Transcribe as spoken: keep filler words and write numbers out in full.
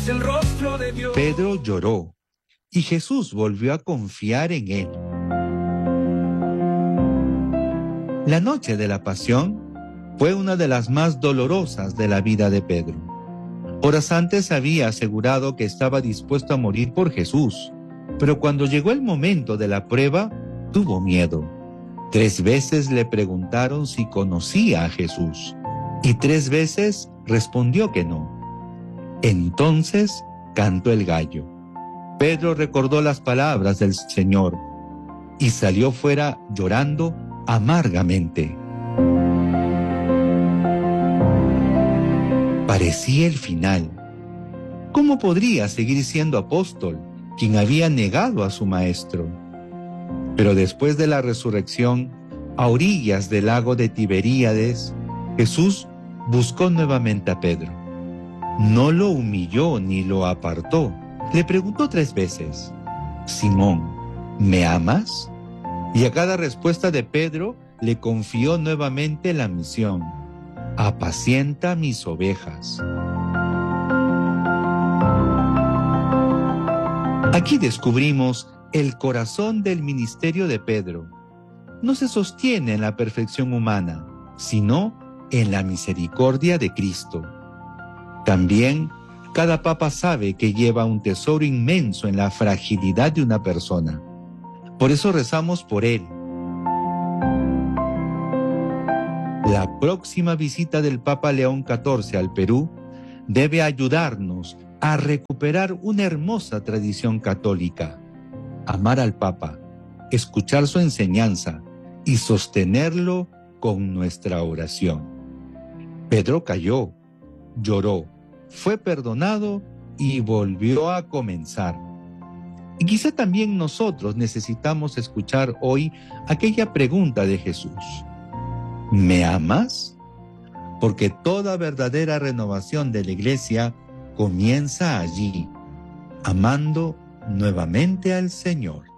el rostro de Dios. Pedro lloró y Jesús volvió a confiar en él. La noche de la pasión fue una de las más dolorosas de la vida de Pedro. Horas antes había asegurado que estaba dispuesto a morir por Jesús, pero cuando llegó el momento de la prueba, tuvo miedo. Tres veces le preguntaron si conocía a Jesús, y tres veces respondió que no. Entonces cantó el gallo. Pedro recordó las palabras del Señor y salió fuera llorando amargamente. Parecía el final. ¿Cómo podría seguir siendo apóstol, quien había negado a su maestro? Pero después de la resurrección, a orillas del lago de Tiberíades, Jesús buscó nuevamente a Pedro. No lo humilló ni lo apartó. Le preguntó tres veces: Simón, ¿me amas? Y a cada respuesta de Pedro le confió nuevamente la misión: apacienta mis ovejas. Aquí descubrimos el corazón del ministerio de Pedro. No se sostiene en la perfección humana, sino en la misericordia de Cristo. También, cada papa sabe que lleva un tesoro inmenso en la fragilidad de una persona. Por eso rezamos por él. La próxima visita del Papa León catorce al Perú debe ayudarnos a recuperar una hermosa tradición católica: amar al Papa, escuchar su enseñanza y sostenerlo con nuestra oración. Pedro cayó, lloró, fue perdonado y volvió a comenzar. Y quizá también nosotros necesitamos escuchar hoy aquella pregunta de Jesús: ¿me amas? Porque toda verdadera renovación de la Iglesia comienza allí, amando nuevamente al Señor.